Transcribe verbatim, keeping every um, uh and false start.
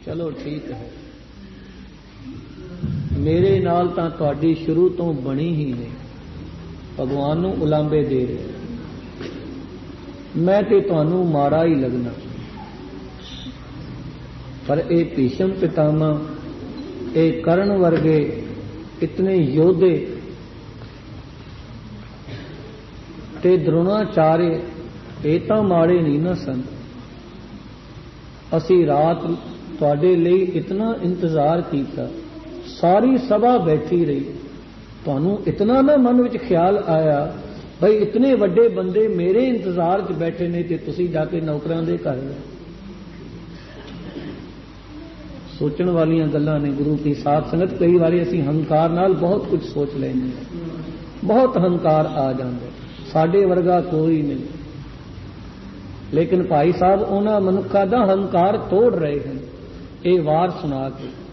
चलो ठीक है, मेरे नाल तां तुहाडी शुरू तो बनी ही नहीं, भगवान नूं उलांबे दे रहे, मैं ते तुहानूं माड़ा ही लगना। पर ए भीष्म पितामह, ए कर्ण वर्गे इतने योधे ते द्रोणाचार्य ये तां माड़े नहीं ना सन। असी रात तुहाडे लई इतना इंतजार किया, सारी सभा बैठी रही, तुहानूं इतना ना मन विच ख्याल आया भाई इतने वड्डे बंदे मेरे इंतजार च बैठे ने ते तुसीं जाके नौकरां दे घर गए। सोचण वालियां गल्लां ने गुरु की साथ संगत। कई बारी असीं हंकार नाल बहुत कुछ सोच लैंदे हां, बहुत हंकार आ जांदा, साडे वर्गा कोई नहीं। लेकिन भाई साहब उन्हां मनुक्खां दा हंकार तोड़ रहे हैं ये वार सुना के।